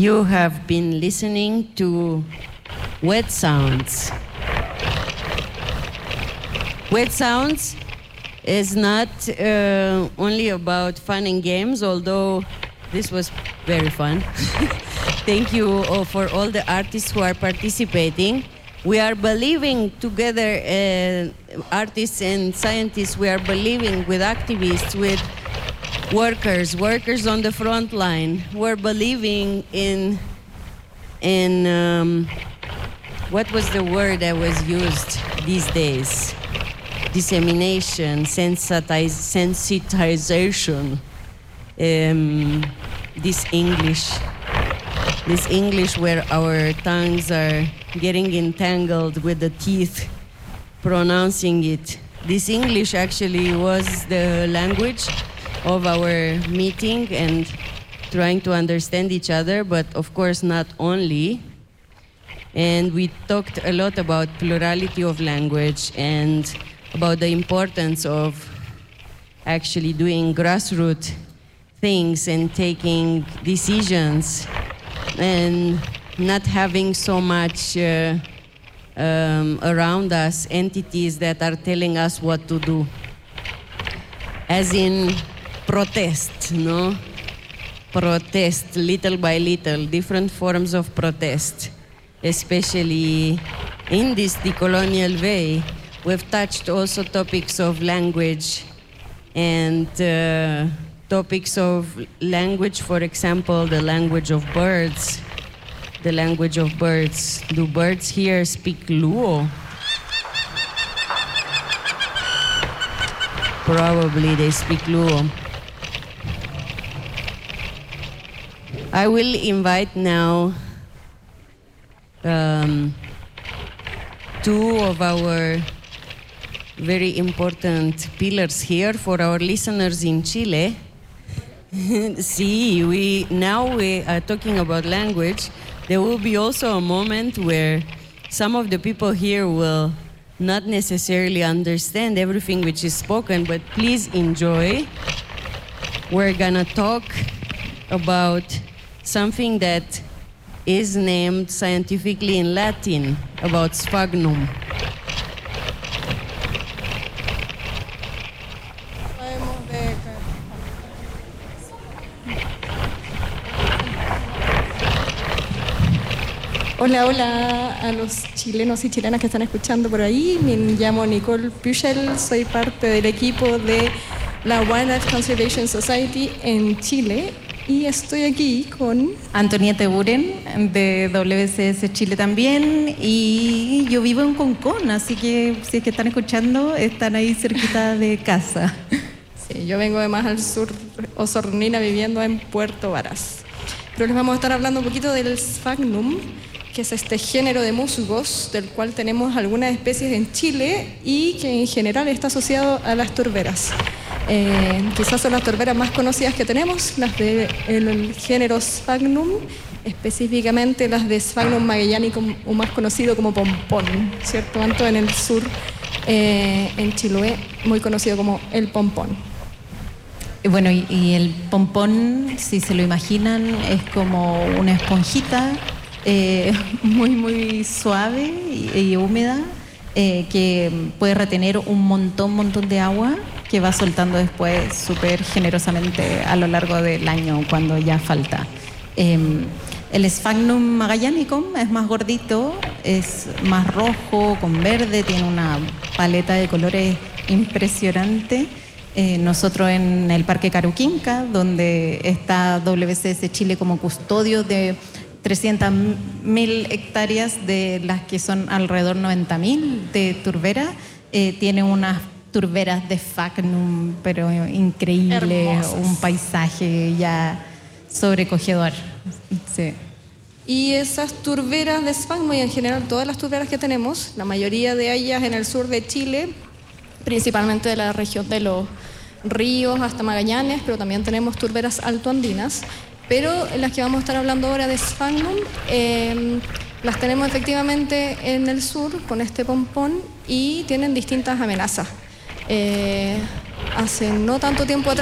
You have been listening to Wet Sounds. Wet Sounds is not only about fun and games, although this was very fun. Thank you for all the artists who are participating. We are believing together, artists and scientists, we are believing with activists, with workers on the front line. We're believing in what was the word that was used these days? Dissemination, sensitization. This English where our tongues are getting entangled with the teeth, pronouncing it. This English actually was the language of our meeting and trying to understand each other, but of course not only. And we talked a lot about plurality of language and about the importance of actually doing grassroots things and taking decisions and not having so much around us entities that are telling us what to do. As in protest, no? Protest little by little, different forms of protest, especially in this decolonial way. We've touched also topics of language and topics of language, for example, the language of birds. The language of birds. Do birds here speak Luo? Probably they speak Luo. I will invite now two of our very important pillars here for our listeners in Chile. See, we are talking about language. There will be also a moment where some of the people here will not necessarily understand everything which is spoken, but please enjoy. We're gonna talk about something that is named scientifically in Latin, about sphagnum. Hola, hola a los chilenos y chilenas que están escuchando por ahí. Me llamo Nicole Puchel, soy parte del equipo de la Wildlife Conservation Society en Chile y estoy aquí con Antonieta Buren de WCS Chile también, y yo vivo en Concón, así que si es que están escuchando, están ahí cerquita de casa. Sí, yo vengo de más al sur, Osornina, viviendo en Puerto Varas. Pero les vamos a estar hablando un poquito del sphagnum, que es este género de musgos del cual tenemos algunas especies en Chile y que en general está asociado a las turberas. Quizás son las turberas más conocidas que tenemos, las del género sphagnum, específicamente las de Sphagnum magellanicum, o más conocido como pompón, ¿cierto? Tanto en el sur, en Chiloé, muy conocido como el pompón. Bueno, y el pompón, si se lo imaginan, es como una esponjita muy suave y húmeda, que puede retener un montón de agua que va soltando después súper generosamente a lo largo del año cuando ya falta. El Sphagnum magellanicum es más gordito, es más rojo con verde, tiene una paleta de colores impresionante. Nosotros en el Parque Caruquinca, donde está WCS Chile como custodio de 300.000 hectáreas, de las que son alrededor 90.000 de turberas, tiene unas turberas de sphagnum, pero increíble, hermosas. Un paisaje ya sobrecogedor. Sí. Y esas turberas de sphagnum, y en general todas las turberas que tenemos, la mayoría de ellas en el sur de Chile, principalmente de la región de los ríos hasta Magallanes, pero también tenemos turberas altoandinas. Pero las que vamos a estar hablando ahora de sphagnum, las tenemos efectivamente en el sur con este pompón y tienen distintas amenazas. Hace no tanto tiempo atrás